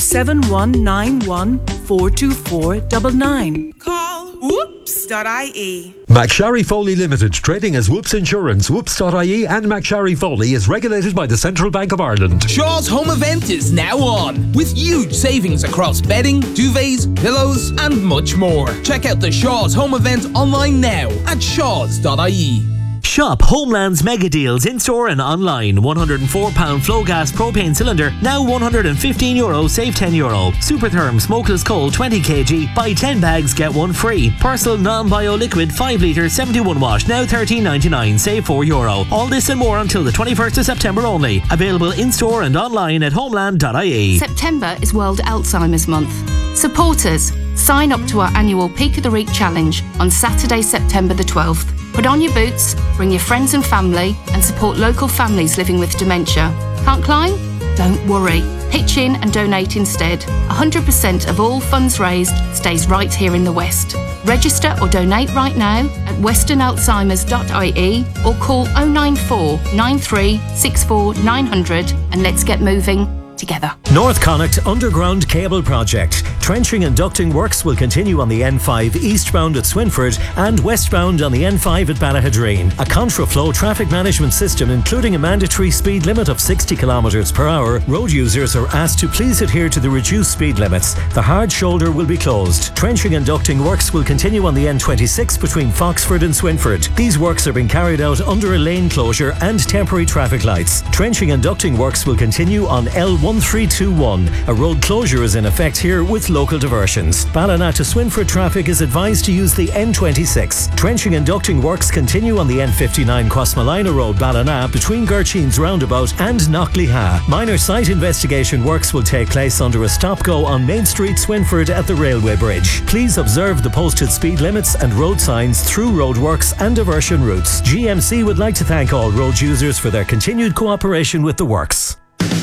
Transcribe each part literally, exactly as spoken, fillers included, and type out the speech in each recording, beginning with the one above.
seven one nine one four two four nine nine. Call whoops dot I E. McSharry Foley Limited, trading as Whoops Insurance, whoops dot I E and McSharry Foley is regulated by the Central Bank of Ireland. Shaw's home event is now on, with huge savings across bedding, duvets, pillows and much more. Check out the Shaw's home event online now at shaws dot I E. Shop Homeland's mega deals in-store and online. one hundred four pound flow gas propane cylinder, now one hundred fifteen euro, save ten euro. Supertherm smokeless coal twenty kilograms, buy ten bags, get one free. Persil non-bio liquid five litre seventy-one watt, now thirteen ninety-nine, save four euro. All this and more until the twenty-first of September only. Available in-store and online at homeland dot I E. September is World Alzheimer's Month. Support us. Sign up to our annual Peak of the Week challenge on Saturday, September the twelfth. Put on your boots, bring your friends and family, and support local families living with dementia. Can't climb? Don't worry. Pitch in and donate instead. one hundred percent of all funds raised stays right here in the West. Register or donate right now at western alzheimers dot I E or call oh nine four nine three six four nine hundred and let's get moving together. North Connacht Underground Cable Project. Trenching and ducting works will continue on the N five eastbound at Swinford and westbound on the N five at Ballahadreen. A contraflow traffic management system including a mandatory speed limit of sixty kilometres per hour. Road users are asked to please adhere to the reduced speed limits. The hard shoulder will be closed. Trenching and ducting works will continue on the N twenty-six between Foxford and Swinford. These works are being carried out under a lane closure and temporary traffic lights. Trenching and ducting works will continue on L one three two one. A road closure is in effect here with local diversions. Ballina to Swinford traffic is advised to use the N twenty-six. Trenching and ducting works continue on the N fifty-nine Crossmalina Road, Ballina, between Gertchines Roundabout and Knockleha. Minor site investigation works will take place under a stop-go on Main Street, Swinford at the railway bridge. Please observe the posted speed limits and road signs through roadworks and diversion routes. G M C would like to thank all road users for their continued cooperation with the works.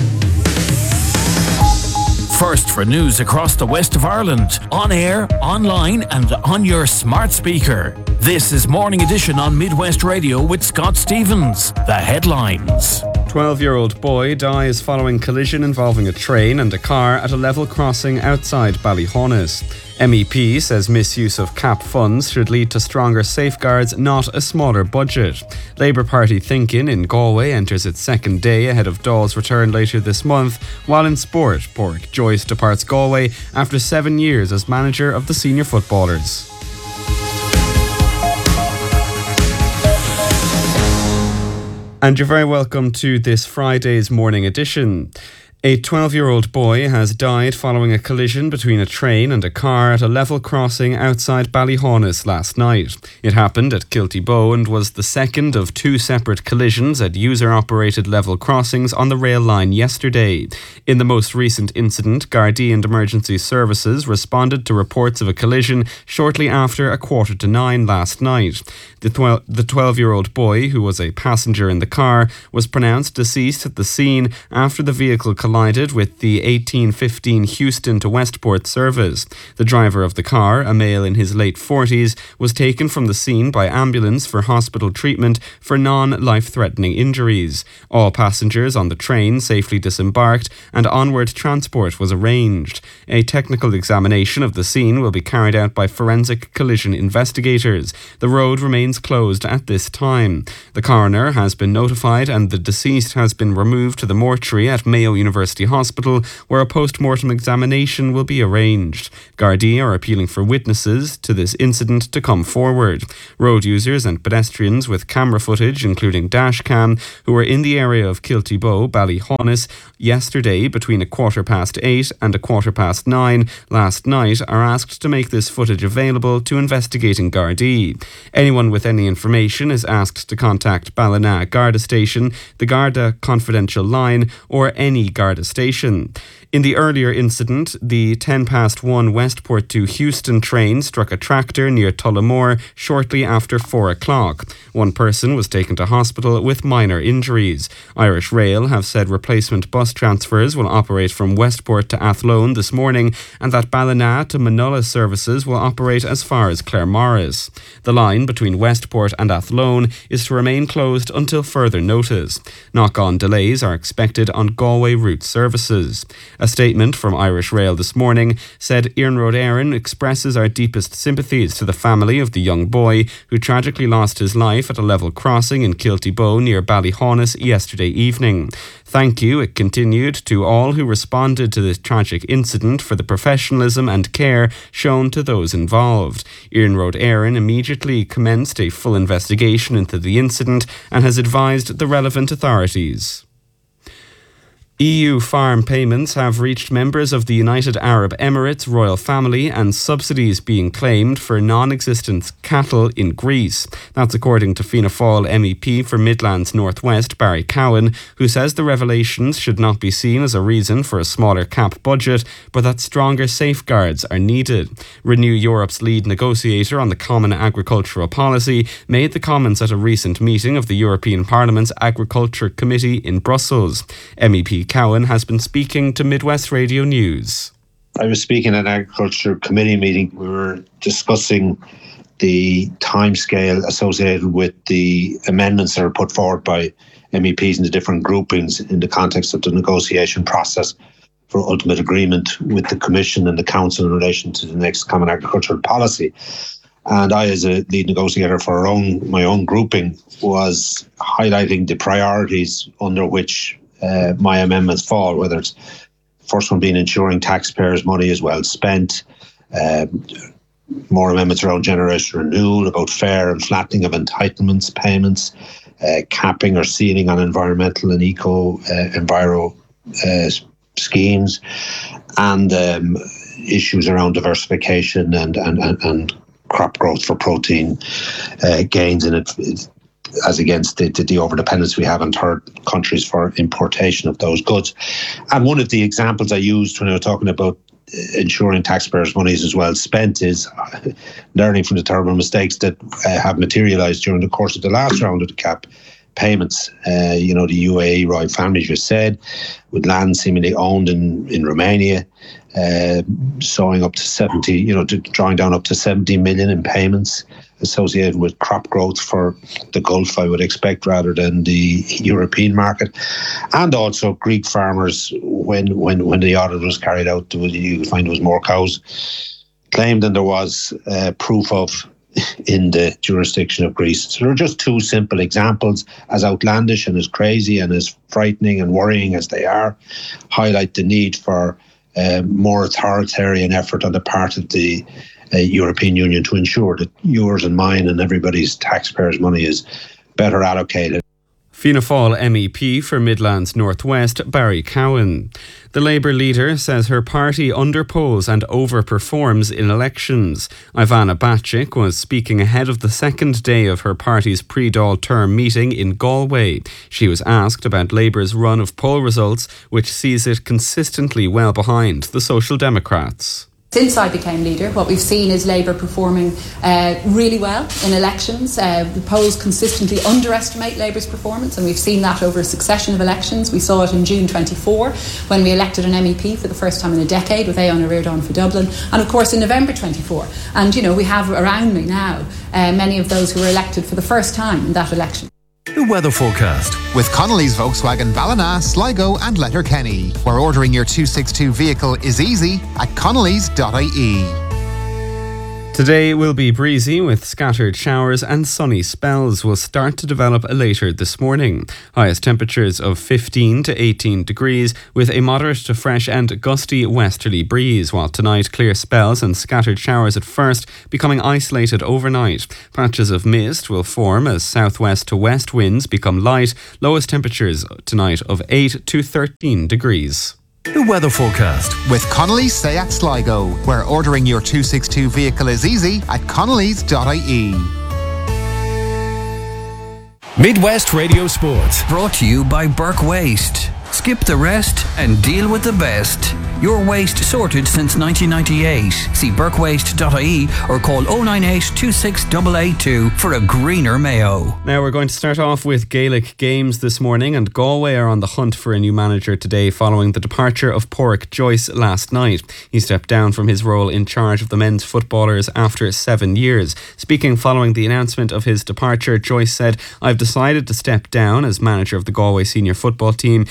First for news across the west of Ireland, on air, online and on your smart speaker. This is Morning Edition on Midwest Radio with Scott Stevens. The headlines. twelve-year-old boy dies following collision involving a train and a car at a level crossing outside Ballyhonus. M E P says misuse of C A P funds should lead to stronger safeguards, not a smaller budget. Labour Party thinking in Galway enters its second day ahead of Dáil's return later this month, while in sport, Pádraic Joyce departs Galway after seven years as manager of the senior footballers. And you're very welcome to this Friday's Morning Edition. A twelve-year-old boy has died following a collision between a train and a car at a level crossing outside Ballyhonus last night. It happened at Kilty Bow and was the second of two separate collisions at user-operated level crossings on the rail line yesterday. In the most recent incident, Gardaí and Emergency Services responded to reports of a collision shortly after a quarter to nine last night. The twelve-year-old boy, who was a passenger in the car, was pronounced deceased at the scene after the vehicle collided with the eighteen fifteen Houston to Westport service. The driver of the car, a male in his late forties, was taken from the scene by ambulance for hospital treatment for non-life-threatening injuries. All passengers on the train safely disembarked and onward transport was arranged. A technical examination of the scene will be carried out by forensic collision investigators. The road remains closed at this time. The coroner has been notified and the deceased has been removed to the mortuary at Mayo University Hospital, where a post-mortem examination will be arranged. Gardaí are appealing for witnesses to this incident to come forward. Road users and pedestrians with camera footage, including dashcam, who were in the area of Kilty Bow, Ballyhonus, yesterday between a quarter past eight and a quarter past nine last night, are asked to make this footage available to investigating Gardaí. Anyone with any information is asked to contact Ballina Garda Station, the Garda Confidential Line, or any Garda station. In the earlier incident, the ten past one Westport to Houston train struck a tractor near Tullamore shortly after four o'clock. One person was taken to hospital with minor injuries. Irish Rail have said replacement bus transfers will operate from Westport to Athlone this morning and that Ballina to Manola services will operate as far as Claremorris. The line between Westport and Athlone is to remain closed until further notice. Knock-on delays are expected on Galway route services. A A statement from Irish Rail this morning said Iarnród Éireann expresses our deepest sympathies to the family of the young boy who tragically lost his life at a level crossing in Kiltybow near Ballyhaunis yesterday evening. Thank you, it continued, to all who responded to this tragic incident for the professionalism and care shown to those involved. Iarnród Éireann immediately commenced a full investigation into the incident and has advised the relevant authorities. E U farm payments have reached members of the United Arab Emirates royal family and subsidies being claimed for non-existent cattle in Greece. That's according to Fianna Fáil M E P for Midlands North West Barry Cowan, who says the revelations should not be seen as a reason for a smaller cap budget, but that stronger safeguards are needed. Renew Europe's lead negotiator on the Common Agricultural Policy made the comments at a recent meeting of the European Parliament's Agriculture Committee in Brussels. M E P Cowan has been speaking to Midwest Radio News. I was speaking at an Agriculture Committee meeting. We were discussing the timescale associated with the amendments that are put forward by M E Ps in the different groupings in the context of the negotiation process for ultimate agreement with the Commission and the Council in relation to the next Common Agricultural Policy. And I, as a lead negotiator for our own, my own grouping, was highlighting the priorities under which uh, my amendments fall, whether it's first one being ensuring taxpayers' money is well spent, uh, more amendments around generation renewal, about fair and flattening of entitlements payments, uh, capping or ceiling on environmental and eco uh, enviro uh, schemes, and um, issues around diversification and and, and, and crop growth for protein uh, gains in it, as against the, the, the overdependence we have on third countries for importation of those goods. And one of the examples I used when I was talking about ensuring taxpayers' money is well spent is learning from the terrible mistakes that uh, have materialised during the course of the last round of the cap payments. Uh, you know, the U A E royal family, as you said, with land seemingly owned in, in Romania, uh, sowing up to seventy, you know, to drawing down up to seventy million in payments associated with crop growth for the Gulf, I would expect, rather than the European market. And also Greek farmers, when when, when the audit was carried out, you could find there was more cows claimed than there was uh, proof of in the jurisdiction of Greece. So there are just two simple examples, as outlandish and as crazy and as frightening and worrying as they are, highlight the need for uh, more authoritarian effort on the part of the uh, European Union to ensure that yours and mine and everybody's taxpayers' money is better allocated. Fianna Fáil M E P for Midlands North West Barry Cowan. The Labour leader says her party underpolls and overperforms in elections. Ivana Bacik was speaking ahead of the second day of her party's pre-Dáil term meeting in Galway. She was asked about Labour's run of poll results, which sees it consistently well behind the Social Democrats. Since I became leader, what we've seen is Labour performing uh, really well in elections. Uh, the polls consistently underestimate Labour's performance, and we've seen that over a succession of elections. We saw it in June twenty-four when we elected an M E P for the first time in a decade with Aodhán Ó Ríordáin for Dublin, and of course in November twenty-four. And you know, we have around me now uh, many of those who were elected for the first time in that election. The weather forecast with Connolly's Volkswagen Ballina, Sligo and Letterkenny, where ordering your two sixty-two vehicle is easy at connellys dot I E. Today will be breezy with scattered showers, and sunny spells will start to develop later this morning. Highest temperatures of fifteen to eighteen degrees with a moderate to fresh and gusty westerly breeze, while tonight clear spells and scattered showers at first, becoming isolated overnight. Patches of mist will form as southwest to west winds become light. Lowest temperatures tonight of eight to thirteen degrees. The weather forecast with Connolly's Seat Sligo, where ordering your two sixty-two vehicle is easy at connellys dot I E. Midwest Radio Sport, brought to you by Burke Waste. Skip the rest and deal with the best. Your waste sorted since nineteen ninety-eight. See burke waste dot I E or call oh nine eight, two six eight eight two for a greener Mayo. Now we're going to start off with Gaelic games this morning, and Galway are on the hunt for a new manager today following the departure of Pádraig Joyce last night. He stepped down from his role in charge of the men's footballers after seven years. Speaking following the announcement of his departure, Joyce said, "I've decided to step down as manager of the Galway senior football team. It has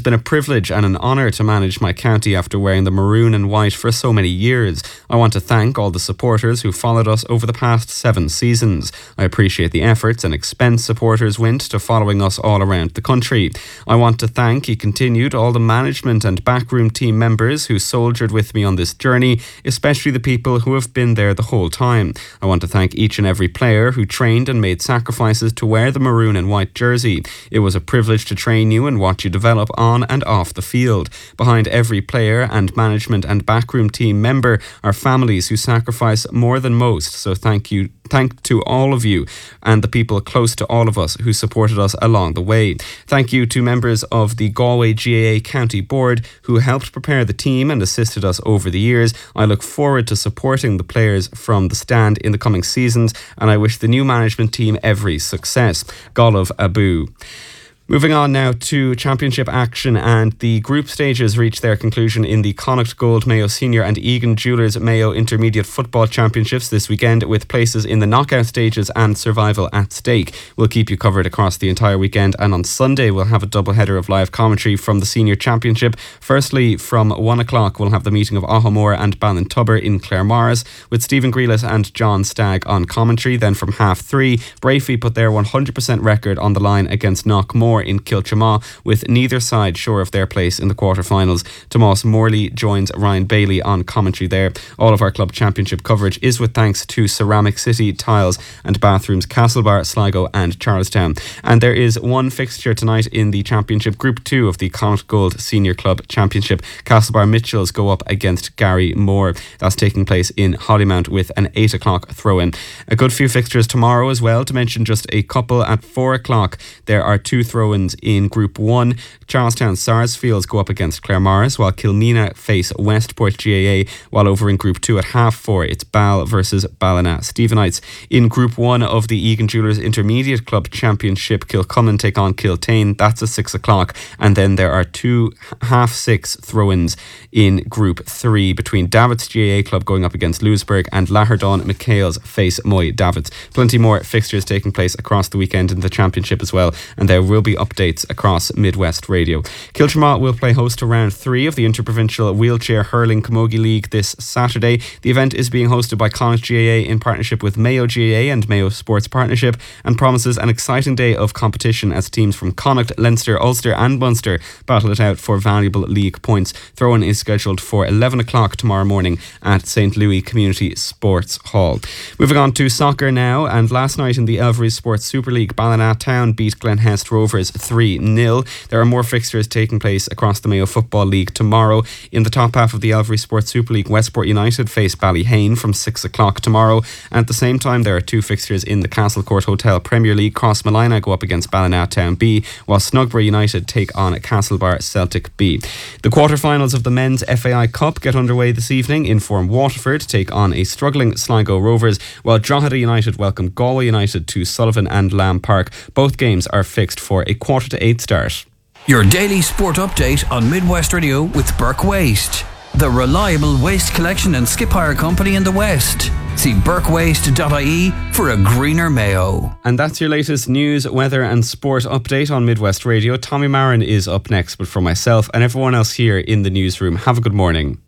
been a privilege and an honour to manage my county after wearing the maroon and white for so many years. I want to thank all the supporters who followed us over the past seven seasons. I appreciate the efforts and expense supporters went to following us all around the country. I want to thank, he continued, all the management and backroom team members who soldiered with me on this journey, especially the people who have been there the whole time. I want to thank each and every player who trained and made sacrifices to wear the maroon and white jersey. It was a privilege to train you and watch you develop on and off the field. Behind every player and management and backroom team member are families who sacrifice more than most, so thank you Thank to all of you and the people close to all of us who supported us along the way. Thank you to members of the Galway G A A County Board who helped prepare the team and assisted us over the years. I look forward to supporting the players from the stand in the coming seasons, and I wish the new management team every success. Gallav Abu. Moving on now to Championship action, and the group stages reached their conclusion in the Connacht Gold Mayo Senior and Egan Jewellers Mayo Intermediate Football Championships this weekend, with places in the knockout stages and survival at stake. We'll keep you covered across the entire weekend, and on Sunday we'll have a double header of live commentary from the Senior Championship. Firstly, from one o'clock we'll have the meeting of Ahamore and Ballintubber in Claremorris with Stephen Grealish and John Stagg on commentary. Then from half three, Brafey put their one hundred percent record on the line against Knockmore in Kilchamaw, with neither side sure of their place in the quarter-finals. Tomas Morley joins Ryan Bailey on commentary there. All of our club championship coverage is with thanks to Ceramic City, Tiles and Bathrooms, Castlebar, Sligo and Charlestown. And there is one fixture tonight in the championship, Group two of the Connacht Gold Senior Club Championship. Castlebar Mitchells go up against Gary Moore. That's taking place in Hollymount with an eight o'clock throw-in. A good few fixtures tomorrow as well, to mention just a couple. At four o'clock there are two throw-ins in Group one. Charlestown Sarsfields go up against Claremorris, while Kilmina face Westport G A A, while over in Group two at half four it's Ball versus Ballina Stephenites. In Group one of the Egan Jewellers Intermediate Club Championship, Kilcullen take on Kiltane. That's at six o'clock. And then there are two half six throw-ins in Group three between Davids G A A Club going up against Lewisburg and Laherdon McHale's face Moy Davids. Plenty more fixtures taking place across the weekend in the championship as well, and there will be updates across Midwest Radio. Kilchamaw will play host to round three of the Interprovincial Wheelchair Hurling Camogie League this Saturday. The event is being hosted by Connacht G A A in partnership with Mayo G A A and Mayo Sports Partnership, and promises an exciting day of competition as teams from Connacht, Leinster, Ulster and Munster battle it out for valuable league points. Throw-in is scheduled for eleven o'clock tomorrow morning at Saint Louis Community Sports Hall. Moving on to soccer now, and last night in the Elvery Sports Super League, Ballina Town beat Glenhest Rovers three nil. There are more fixtures taking place across the Mayo Football League tomorrow. In the top half of the Elvery Sports Super League, Westport United face Ballyhane from six o'clock tomorrow. And at the same time, there are two fixtures in the Castlecourt Hotel Premier League. Crossmalina go up against Ballina Town B, while Snugborough United take on Castlebar Celtic B. The quarter-finals of the Men's F A I Cup get underway this evening. In-form Waterford take on a struggling Sligo Rovers, while Drogheda United welcome Galway United to Sullivan and Lamb Park. Both games are fixed for a quarter to eight start. Your daily sport update on Midwest Radio with Burke Waste, the reliable waste collection and skip hire company in the West. See burke waste dot I E for a greener Mayo. And that's your latest news, weather and sport update on Midwest Radio. Tommy Marin is up next, but for myself and everyone else here in the newsroom, have a good morning.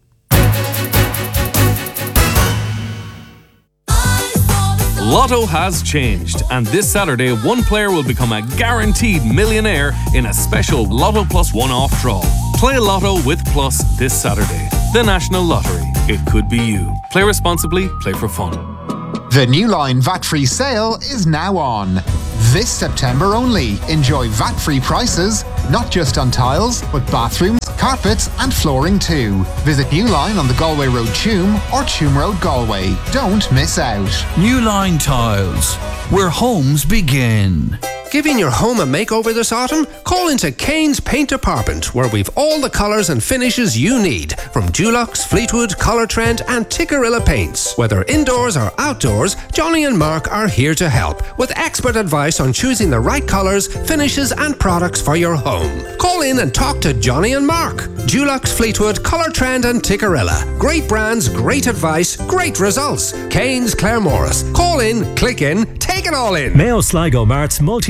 Lotto has changed, and this Saturday one player will become a guaranteed millionaire in a special Lotto Plus one-off draw. Play Lotto with Plus this Saturday. The National Lottery. It could be you. Play responsibly, play for fun. The New Line V A T-free sale is now on. This September only. Enjoy V A T-free prices, not just on tiles, but bathrooms, carpets and flooring too. Visit New Line on the Galway Road Tuam or Tuam Road Galway. Don't miss out. New Line Tiles, where homes begin. Giving your home a makeover this autumn? Call into Kane's Paint Department, where we've all the colours and finishes you need, from Dulux, Fleetwood, Colour Trend and Tikkurila paints. Whether indoors or outdoors, Johnny and Mark are here to help, with expert advice on choosing the right colours, finishes and products for your home. Call in and talk to Johnny and Mark. Dulux, Fleetwood, Colour Trend and Tikkurila. Great brands, great advice, great results. Kane's Claremorris. Call in, click in, take it all in. Mayo Sligo Mart's multi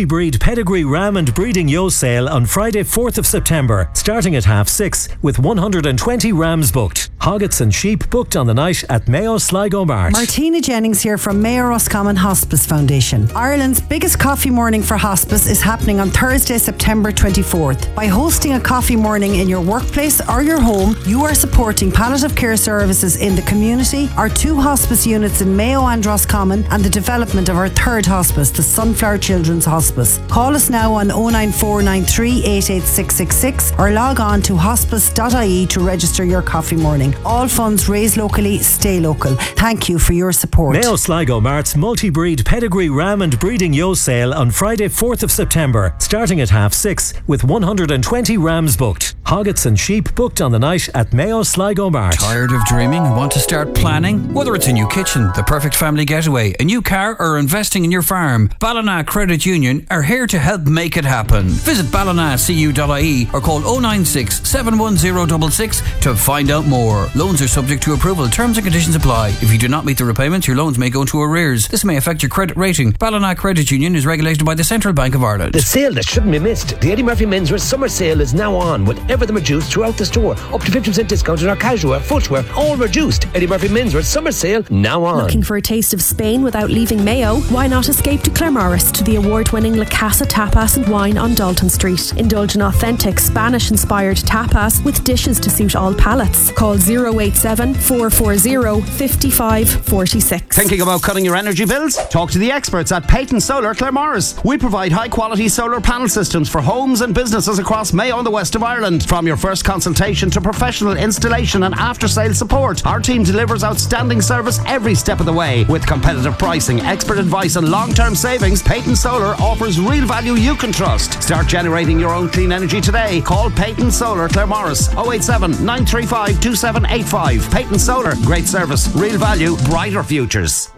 multi-breed pedigree ram and breeding ewe sale on Friday fourth of September, starting at half six, with one hundred twenty rams booked. Hoggets and sheep booked on the night at Mayo Sligo Mart. Martina Jennings here from Mayo Roscommon Hospice Foundation. Ireland's biggest coffee morning for hospice is happening on Thursday, September twenty-fourth. By hosting a coffee morning in your workplace or your home, you are supporting palliative care services in the community, our two hospice units in Mayo and Roscommon, and the development of our third hospice, the Sunflower Children's Hospice. Call us now on oh nine four nine three eight eight six six six or log on to hospice dot I E to register your coffee morning. All funds raised locally, stay local. Thank you for your support. Mayo Sligo Mart's multi-breed pedigree ram and breeding ewe sale on Friday fourth of September, starting at half six, with one hundred twenty rams booked. Hoggets and sheep booked on the night at Mayo Sligo Mart. Tired of dreaming and want to start planning? Whether it's a new kitchen, the perfect family getaway, a new car, or investing in your farm, Ballina Credit Union are here to help make it happen. Visit ballina c u dot I E or call oh nine six, seven one zero six six to find out more. Loans are subject to approval. Terms and conditions apply. If you do not meet the repayments, your loans may go into arrears. This may affect your credit rating. Ballina Credit Union is regulated by the Central Bank of Ireland. The sale that shouldn't be missed. The Eddie Murphy Menswear Summer Sale is now on, with everything reduced throughout the store. Up to fifty percent discount on our casual, footwear, all reduced. Eddie Murphy Menswear Summer Sale now on. Looking for a taste of Spain without leaving Mayo? Why not escape to Claremorris to the award-winning La Casa Tapas and Wine on Dalton Street? Indulge in authentic Spanish-inspired tapas with dishes to suit all palates. Call oh eight seven, four four zero, five five four six. Thinking about cutting your energy bills? Talk to the experts at Peyton Solar Claremorris. We provide high-quality solar panel systems for homes and businesses across Mayo and the west of Ireland. From your first consultation to professional installation and after-sale support, our team delivers outstanding service every step of the way. With competitive pricing, expert advice and long-term savings, Peyton Solar offers real value you can trust. Start generating your own clean energy today. Call Peyton Solar Claremorris oh eight seven, nine three five, two seven eight five. Peyton Solar, great service, real value, brighter futures.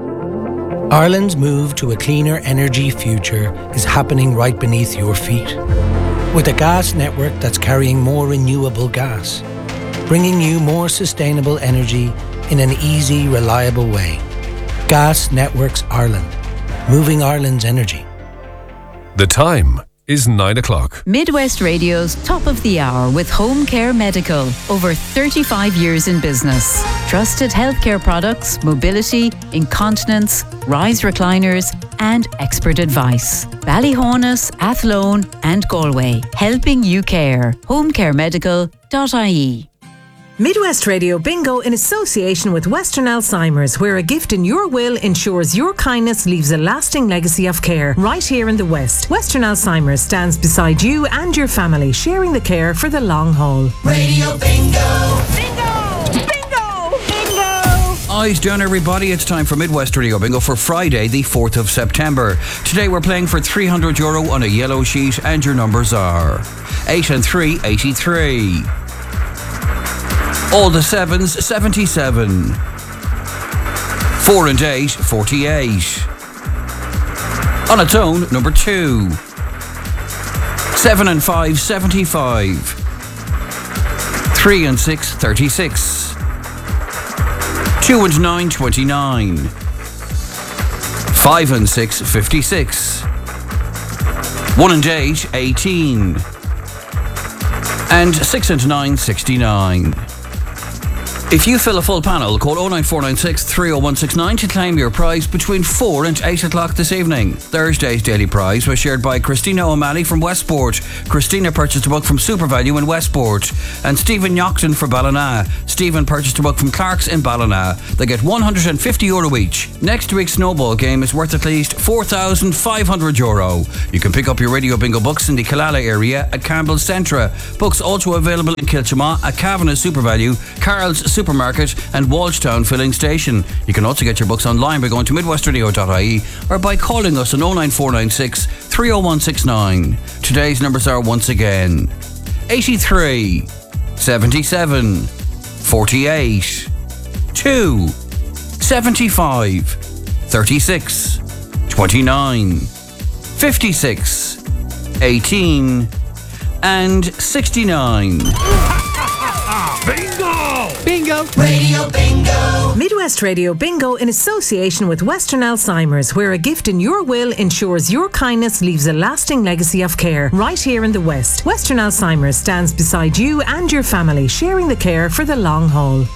Ireland's move to a cleaner energy future is happening right beneath your feet. With a gas network that's carrying more renewable gas, bringing you more sustainable energy in an easy, reliable way. Gas Networks Ireland, moving Ireland's energy. The time is nine o'clock. Midwest Radio's Top of the Hour with Home Care Medical. Over thirty-five years in business. Trusted healthcare products, mobility, incontinence, rise recliners, and expert advice. Ballyhonus, Athlone, and Galway. Helping you care. home care medical dot I E. Midwest Radio Bingo in association with Western Alzheimer's, where a gift in your will ensures your kindness leaves a lasting legacy of care right here in the West. Western Alzheimer's stands beside you and your family, sharing the care for the long haul. Radio Bingo! Bingo! Bingo! Bingo! Eyes down, everybody. It's time for Midwest Radio Bingo for Friday, the fourth of September. Today we're playing for three hundred euro on a yellow sheet, and your numbers are eight and three, eighty-three. All the sevens, seventy-seven. Four and eight, forty-eight. On its own, number two. Seven and five, seventy-five. Three and six, thirty-six. Two and nine, twenty-nine. Five and six, fifty-six. One and eight, eighteen. And six and nine, sixty-nine. If you fill a full panel, call oh nine four nine six, three oh one six nine to claim your prize between four and eight o'clock this evening. Thursday's daily prize was shared by Christina O'Malley from Westport. Christina purchased a book from SuperValue in Westport. And Stephen Yockton for Ballina. Stephen purchased a book from Clark's in Ballina. They get one hundred fifty euro each. Next week's snowball game is worth at least four thousand five hundred euro. You can pick up your Radio Bingo books in the Killala area at Campbell's Centra. Books also available in Kilchama at Kavanagh's SuperValue, Carl's Supermarket and Walshtown Filling Station. You can also get your books online by going to midwest radio dot I E or by calling us on oh nine four nine six, three oh one six nine. Today's numbers are once again eighty-three, seventy-seven, forty-eight, two, seventy-five, thirty-six, twenty-nine, fifty-six, eighteen and sixty-nine. Bingo! Bingo! Radio Bingo! Midwest Radio Bingo in association with Western Alzheimer's, where a gift in your will ensures your kindness leaves a lasting legacy of care. Right here in the West, Western Alzheimer's stands beside you and your family, sharing the care for the long haul.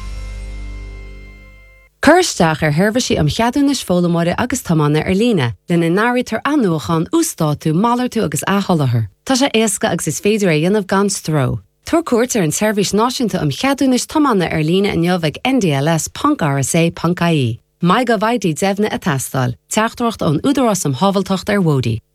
Kirsteach ar hervisi am cheadúnis fólamóide agus tamána ar lína, lena náritar anúchan ústátú málartú agus áholahar. Tá sé éasca agus is féidir a dhéanamh gans thró. Tuair cuairt ar an seirbhís náisiúnta am cheadúnis tamána ar lína in jobhag N D L S Punk R S A Punk I E. Mai go bhaidí dzefna a tastal, teachtrocht an údarás am havaltocht ar wódi.